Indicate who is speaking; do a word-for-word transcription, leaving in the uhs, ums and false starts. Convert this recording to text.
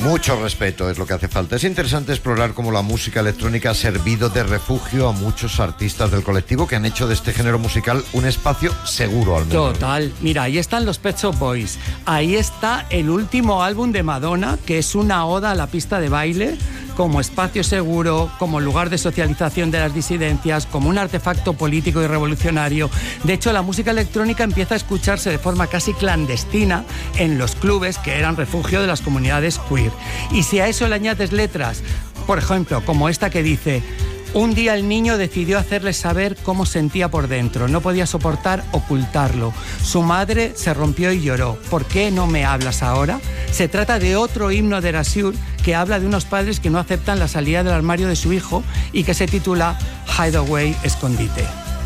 Speaker 1: Mucho respeto es lo que hace falta. Es interesante explorar cómo la música electrónica ha servido de refugio a muchos artistas del colectivo que han hecho de este género musical un espacio seguro, al menos.
Speaker 2: Total. Mira, ahí están los Pet Shop Boys. Ahí está el último álbum de Madonna, que es una oda a la pista de baile, como espacio seguro, como lugar de socialización de las disidencias, como un artefacto político y revolucionario. De hecho, la música electrónica empieza a escucharse de forma casi clandestina en los clubes que eran refugio de las comunidades queer. Y si a eso le añades letras, por ejemplo, como esta que dice: un día el niño decidió hacerle saber cómo sentía por dentro. No podía soportar ocultarlo. Su madre se rompió y lloró. ¿Por qué no me hablas ahora? Se trata de otro himno de Erasure que habla de unos padres que no aceptan la salida del armario de su hijo y que se titula Hideaway, escondite.